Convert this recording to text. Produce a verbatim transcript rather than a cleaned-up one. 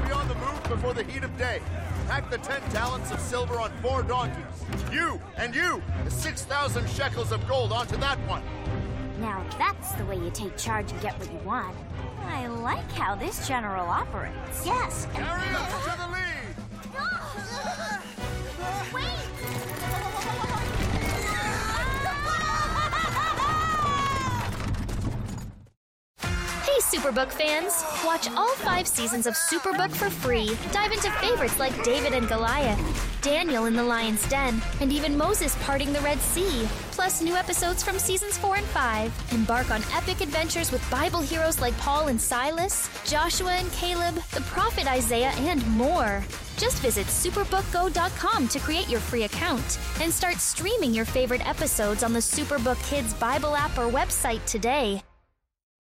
be on the move before the heat of day. Pack the ten talents of silver on four donkeys. You and you, the six thousand shekels of gold onto that one. Now that's the way you take charge and get what you want. I like how this general operates. Yes. Carry us to the lead. Wait! Hey, Superbook fans! Watch all five seasons of Superbook for free. Dive into favorites like David and Goliath, Daniel in the Lion's Den, and even Moses parting the Red Sea. Plus new episodes from seasons four and five. Embark on epic adventures with Bible heroes like Paul and Silas, Joshua and Caleb, the prophet Isaiah, and more. Just visit superbook go dot com to create your free account and start streaming your favorite episodes on the Superbook Kids Bible app or website today.